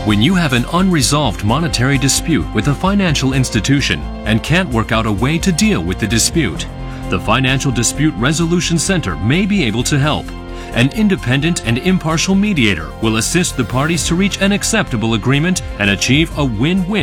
When you have an unresolved monetary dispute with a financial institution and can't work out a way to deal with the dispute, the Financial Dispute Resolution Center may be able to help. An independent and impartial mediator will assist the parties to reach an acceptable agreement and achieve a win-win